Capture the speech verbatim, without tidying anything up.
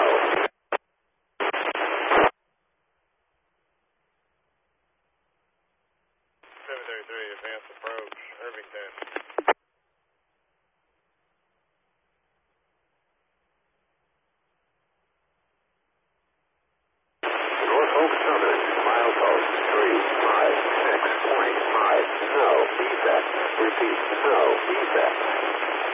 seven thirty-three, advance approach, Irvington. Norfolk Southern, milepost three five six point five, no defect. Repeat, no defect.